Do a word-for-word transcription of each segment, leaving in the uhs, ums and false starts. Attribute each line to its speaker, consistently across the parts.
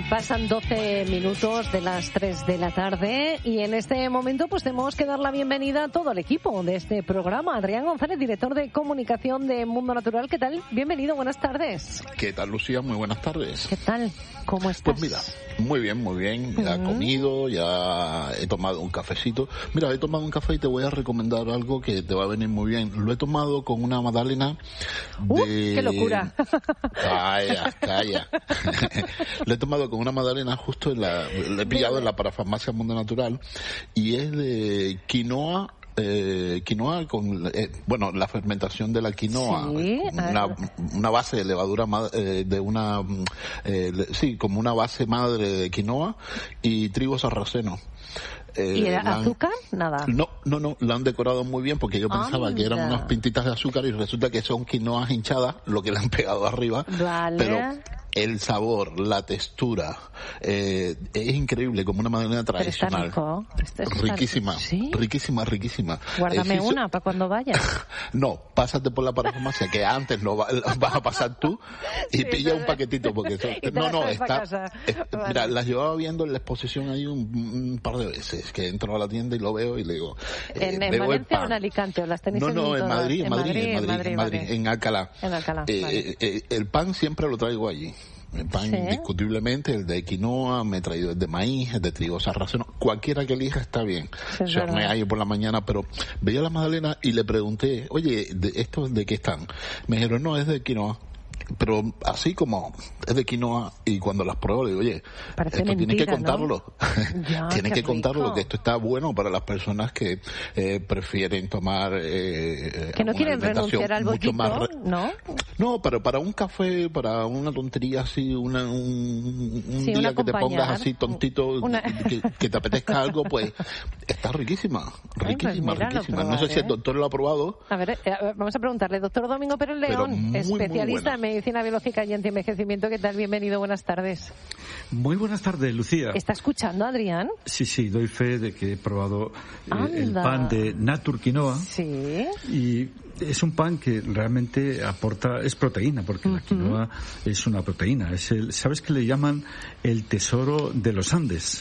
Speaker 1: Pasan doce minutos de las tres de la tarde y en este momento pues tenemos que dar la bienvenida a todo el equipo de este programa. Adrián González, director de comunicación de Mundo Natural. ¿Qué tal? Bienvenido, buenas tardes.
Speaker 2: ¿Qué tal, Lucía? Muy buenas tardes.
Speaker 1: ¿Qué tal? ¿Cómo estás?
Speaker 2: Pues mira, muy bien, muy bien. Ya he comido, ya he tomado un cafecito. Mira, he tomado un café y te voy a recomendar algo que te va a venir muy bien. Lo he tomado con una magdalena de...
Speaker 1: ¡Uh, qué locura!
Speaker 2: Calla, calla. Lo he tomado con una magdalena justo en la... Lo he pillado en la parafarmacia Mundo Natural y es de quinoa. Eh, quinoa con, eh, bueno, la fermentación de la quinoa,
Speaker 1: sí,
Speaker 2: una, una base de levadura eh, de una, eh, sí, como una base madre de quinoa y trigo sarraceno.
Speaker 1: Eh, ¿Y el azúcar? Han, Nada.
Speaker 2: No, no, no, lo han decorado muy bien porque yo pensaba
Speaker 1: Anda.
Speaker 2: que eran unas pintitas de azúcar y resulta que son quinoas hinchadas, lo que le han pegado arriba.
Speaker 1: Vale.
Speaker 2: Pero el sabor, la textura, eh, es increíble, como una magdalena tradicional.
Speaker 1: Pero está rico.
Speaker 2: Riquísima,
Speaker 1: ¿Sí?
Speaker 2: riquísima, riquísima.
Speaker 1: Guárdame
Speaker 2: eh, sí,
Speaker 1: una para cuando vayas.
Speaker 2: No, pásate por la parafarmacia, que antes lo, va, lo vas a pasar tú y sí, pilla un paquetito porque son, no, no, está, es, vale. Mira, las llevaba viendo en la exposición ahí un, un par de veces, que entro a la tienda y lo veo y le digo...
Speaker 1: Eh, ¿En, en Valencia o en Alicante? ¿O las tenéis
Speaker 2: no,
Speaker 1: en
Speaker 2: no, en Madrid,
Speaker 1: en
Speaker 2: Madrid,
Speaker 1: Madrid,
Speaker 2: en Madrid,
Speaker 1: Madrid,
Speaker 2: en, Madrid,
Speaker 1: vale.
Speaker 2: en Alcalá.
Speaker 1: En Alcalá,
Speaker 2: eh,
Speaker 1: vale.
Speaker 2: eh, el pan siempre lo traigo allí. El pan, ¿sí? Indiscutiblemente, el de quinoa, me he traído el de maíz, el de trigo sarraceno, cualquiera que elija está bien. Sí, se hornea ahí por la mañana, pero veía la magdalena y le pregunté, oye, ¿de ¿estos de qué están? Me dijeron, no, es de quinoa. Pero así como es de quinoa y cuando las pruebo le digo, oye,
Speaker 1: parece
Speaker 2: esto
Speaker 1: mentira,
Speaker 2: tienes que contarlo,
Speaker 1: ¿no? Ya,
Speaker 2: tienes que
Speaker 1: rico.
Speaker 2: contarlo, que esto está bueno para las personas que eh, prefieren tomar eh,
Speaker 1: que no quieren renunciar al bollito, re...
Speaker 2: ¿no? No, pero para un café, para una tontería así, una, un, un
Speaker 1: sí,
Speaker 2: día que te pongas así tontito, una... que, que te apetezca algo, pues está riquísima, riquísima,
Speaker 1: Ay, pues
Speaker 2: riquísima.
Speaker 1: Probaré,
Speaker 2: no sé si el doctor lo ha probado.
Speaker 1: A ver, eh, vamos a preguntarle, doctor Domingo Pérez León,
Speaker 2: muy,
Speaker 1: especialista
Speaker 2: muy
Speaker 1: en medicina biológica y antienvejecimiento. ¿Qué tal? Bienvenido, buenas tardes.
Speaker 3: Muy buenas tardes, Lucía.
Speaker 1: ¿Está escuchando, Adrián?
Speaker 3: Sí, sí, doy fe de que he probado eh, el pan de Natur Quinoa.
Speaker 1: Sí.
Speaker 3: Y es un pan que realmente aporta, es proteína, porque uh-huh. la quinoa es una proteína. Es el, ¿sabes que le llaman el tesoro de los Andes?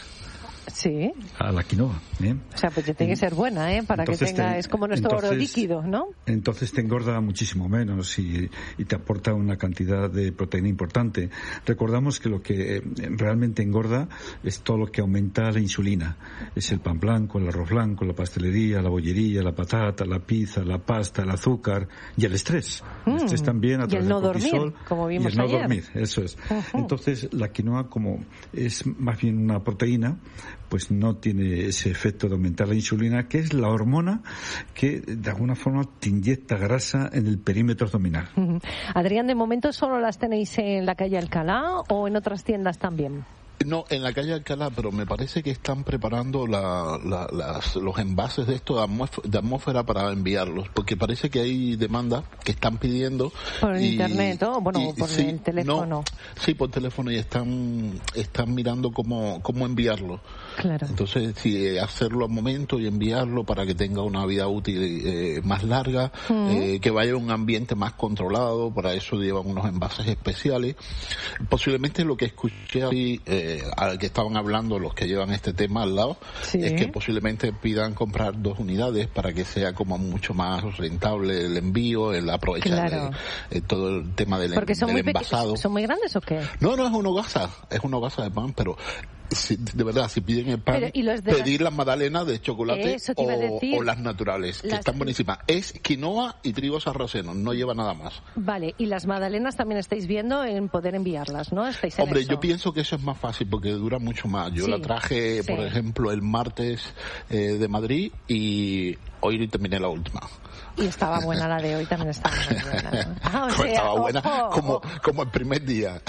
Speaker 1: Sí.
Speaker 3: A la quinoa, ¿eh?
Speaker 1: O sea, pues ya tiene que ser buena, ¿eh? Para entonces que tenga, te, es como nuestro entonces, oro líquido, ¿no?
Speaker 3: Entonces te engorda muchísimo menos y, y te aporta una cantidad de proteína importante. Recordamos que lo que realmente engorda es todo lo que aumenta la insulina. Es el pan blanco, el arroz blanco, la pastelería, la bollería, la patata, la pizza, la pasta, el azúcar y el estrés. Mm. El estrés también a través
Speaker 1: y el no
Speaker 3: del cortisol.
Speaker 1: Dormir, como vimos
Speaker 3: y el no
Speaker 1: ayer.
Speaker 3: dormir, eso es. Uh-huh. Entonces la quinoa, como es más bien una proteína, pues no tiene ese efecto de aumentar la insulina, que es la hormona que de alguna forma te inyecta grasa en el perímetro abdominal.
Speaker 1: Uh-huh. Adrián, de momento solo las tenéis en la calle Alcalá o en otras tiendas también.
Speaker 2: No, en la calle Alcalá, pero me parece que están preparando la, la, las, los envases de esto de atmósfera, de atmósfera para enviarlos, porque parece que hay demanda que están pidiendo.
Speaker 1: Por
Speaker 2: y,
Speaker 1: internet, ¿o? Bueno,
Speaker 2: y,
Speaker 1: por
Speaker 2: sí,
Speaker 1: el teléfono.
Speaker 2: No, sí, por teléfono y están están mirando cómo, cómo enviarlo.
Speaker 1: Claro.
Speaker 2: Entonces, sí, hacerlo al momento y enviarlo para que tenga una vida útil eh, más larga, uh-huh. eh, que vaya a un ambiente más controlado, para eso llevan unos envases especiales. Posiblemente lo que escuché ahí, eh, al que estaban hablando los que llevan este tema al lado, sí. es que posiblemente pidan comprar dos unidades para que sea como mucho más rentable el envío, el aprovechar
Speaker 1: claro.
Speaker 2: eh, todo el tema del,
Speaker 1: Porque son
Speaker 2: del
Speaker 1: muy
Speaker 2: envasado.
Speaker 1: ¿Son muy grandes o qué?
Speaker 2: No, no es una hogaza, es una hogaza de pan, pero si, de verdad, si piden el pan,
Speaker 1: Pero,
Speaker 2: pedir las magdalenas de chocolate o,
Speaker 1: o
Speaker 2: las naturales,
Speaker 1: las...
Speaker 2: que están buenísimas. Es quinoa y trigo sarraceno, no lleva nada más.
Speaker 1: Vale, y las magdalenas también estáis viendo en poder enviarlas, ¿no? ¿Estáis en
Speaker 2: Hombre,
Speaker 1: eso?
Speaker 2: yo pienso que eso es más fácil porque dura mucho más. Yo
Speaker 1: sí.
Speaker 2: la traje,
Speaker 1: sí.
Speaker 2: por ejemplo, el martes eh, de Madrid y hoy terminé la última.
Speaker 1: Y estaba buena la de hoy, también estaba muy buena, ¿no? Ah, o sea,
Speaker 2: estaba buena
Speaker 1: ojo,
Speaker 2: como,
Speaker 1: ojo.
Speaker 2: como el primer día.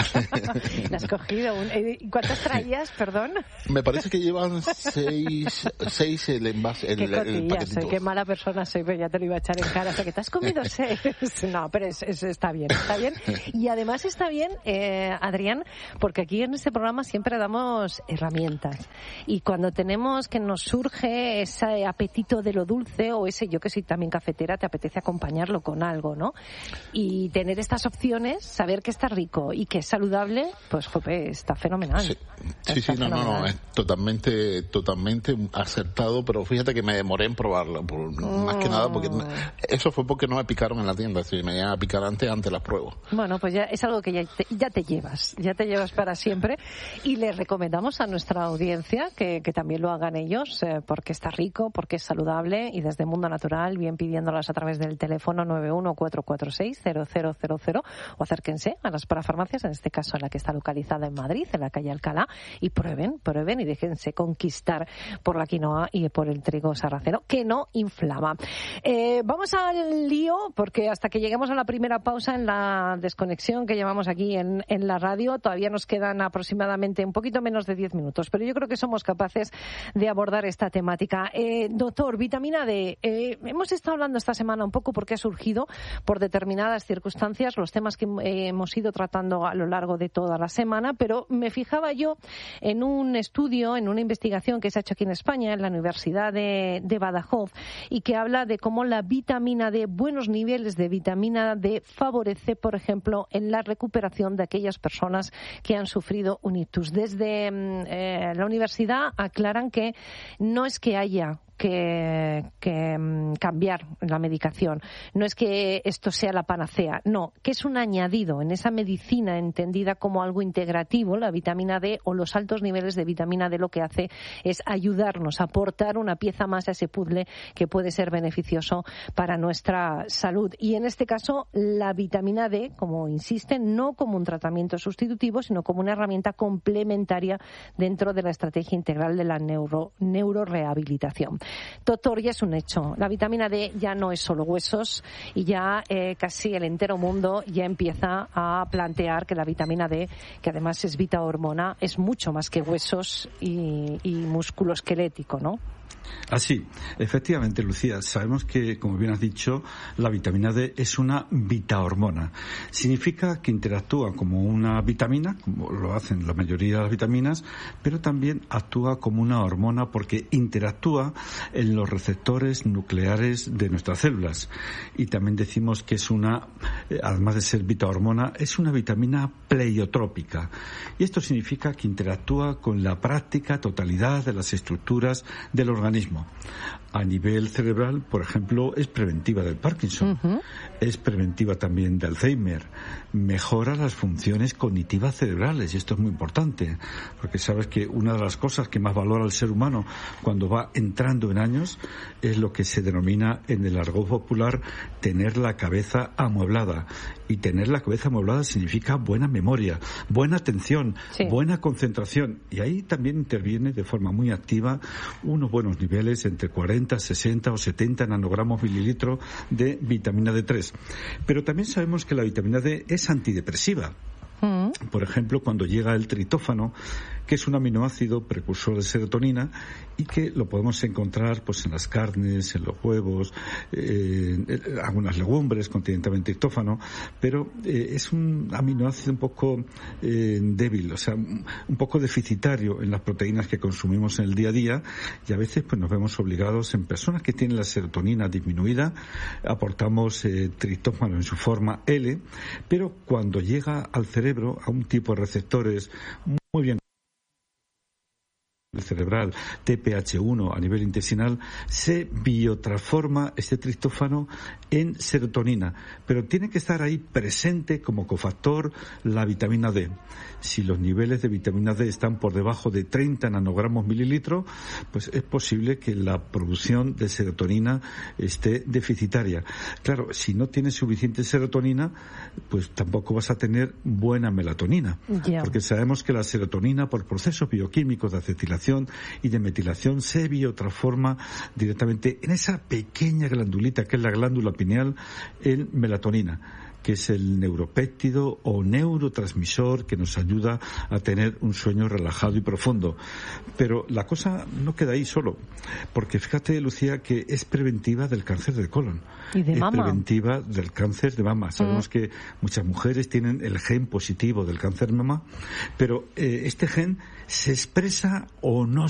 Speaker 1: La has cogido. ¿Cuántas traías, perdón?
Speaker 2: Me parece que llevan seis, seis el envase, el,
Speaker 1: qué
Speaker 2: el paquetito.
Speaker 1: Soy, qué mala persona soy, pero ya te lo iba a echar en cara. O sea, que te has comido seis. No, pero es, es, está bien, está bien. Y además está bien, eh, Adrián, porque aquí en este programa siempre damos herramientas. Y cuando tenemos que nos surge ese apetito de lo dulce o ese, yo que soy también cafetera, cafetera te apetece acompañarlo con algo, ¿no? Y tener estas opciones, saber que está rico y que es saludable, pues jope, está fenomenal.
Speaker 2: Sí, sí, sí no, no, no, es totalmente, totalmente acertado, pero fíjate que me demoré en probarlo, por, mm. más que nada porque eso fue porque no me picaron en la tienda, si me iban a picar antes, antes las pruebo.
Speaker 1: Bueno, pues ya es algo que ya te, ya te llevas, ya te llevas para siempre, y les recomendamos a nuestra audiencia que, que también lo hagan ellos, eh, porque está rico, porque es saludable, y desde Mundo Natural, bien pidiéndolas a través del teléfono nueve uno cuatro cuatro seis cero cero cero cero, o acérquense a las parafarmacias, en este caso en la que está localizada en Madrid, en la calle Alcalá, y prueben, prueben y déjense conquistar por la quinoa y por el trigo sarraceno, que no inflama. Eh, vamos al lío, porque hasta que lleguemos a la primera pausa en la desconexión que llevamos aquí en, en la radio, todavía nos quedan aproximadamente un poquito menos de diez minutos, pero yo creo que somos capaces de abordar esta temática. Eh, doctor, vitamina D, eh, hemos estado hablando esta semana un poco porque ha surgido por determinadas circunstancias los temas que eh, hemos ido tratando a lo largo de toda la semana, pero me fijaba yo en un estudio, en una investigación que se ha hecho aquí en España, en la Universidad de, de Badajoz, y que habla de cómo la vitamina D, buenos niveles de vitamina D, favorece, por ejemplo, en la recuperación de aquellas personas que han sufrido un ictus. Desde eh, la universidad aclaran que no es que haya que, que um, cambiar la medicación. No es que esto sea la panacea, no, que es un añadido en esa medicina entendida como algo integrativo. La vitamina D o los altos niveles de vitamina D lo que hace es ayudarnos a aportar una pieza más a ese puzzle que puede ser beneficioso para nuestra salud. Y en este caso, la vitamina D, como insisten, no como un tratamiento sustitutivo, sino como una herramienta complementaria dentro de la estrategia integral de la neuro, neurorehabilitación. Doctor, ya es un hecho. La vitamina D ya no es solo huesos, y ya eh, casi el entero mundo ya empieza a plantear que la vitamina D, que además es vita hormona, es mucho más que huesos y, y músculo esquelético, ¿no?
Speaker 3: Así, efectivamente, Lucía, sabemos que, como bien has dicho, la vitamina D es una vitahormona. Significa que interactúa como una vitamina, como lo hacen la mayoría de las vitaminas, pero también actúa como una hormona porque interactúa en los receptores nucleares de nuestras células. Y también decimos que es una, además de ser vitahormona, es una vitamina pleiotrópica. Y esto significa que interactúa con la práctica totalidad de las estructuras del organismo. A nivel cerebral, por ejemplo, es preventiva del Parkinson, uh-huh. es preventiva también de Alzheimer, mejora las funciones cognitivas cerebrales, y esto es muy importante, porque sabes que una de las cosas que más valora el ser humano cuando va entrando en años es lo que se denomina en el argot popular tener la cabeza amueblada. Y tener la cabeza amueblada significa buena memoria, buena atención, sí. buena concentración. Y ahí también interviene de forma muy activa unos buenos niveles entre cuarenta, sesenta o setenta nanogramos mililitro de vitamina D tres. Pero también sabemos que la vitamina D es antidepresiva. Por ejemplo, cuando llega el triptófano, que es un aminoácido precursor de serotonina y que lo podemos encontrar pues en las carnes, en los huevos, eh, en algunas legumbres contienen también triptófano, pero eh, es un aminoácido un poco eh, débil, o sea, un poco deficitario en las proteínas que consumimos en el día a día, y a veces pues nos vemos obligados, en personas que tienen la serotonina disminuida, aportamos eh, triptófano en su forma L, pero cuando llega al cerebro, a un tipo de receptores muy bien cerebral, T P H uno a nivel intestinal, se biotransforma este triptófano en serotonina, pero tiene que estar ahí presente como cofactor la vitamina D. Si los niveles de vitamina D están por debajo de treinta nanogramos mililitro, pues es posible que la producción de serotonina esté deficitaria. Claro, si no tienes suficiente serotonina, pues tampoco vas a tener buena melatonina, yeah. porque sabemos que la serotonina, por procesos bioquímicos de acetilación y de metilación, se biotransforma directamente en esa pequeña glandulita que es la glándula pineal en melatonina, que es el neuropéptido o neurotransmisor que nos ayuda a tener un sueño relajado y profundo. Pero la cosa no queda ahí solo, porque fíjate, Lucía, que es preventiva del cáncer de colon.
Speaker 1: ¿Y de
Speaker 3: es
Speaker 1: mama?
Speaker 3: Preventiva del cáncer de mama. Sabemos mm. que muchas mujeres tienen el gen positivo del cáncer de mama, pero eh, este gen se expresa o no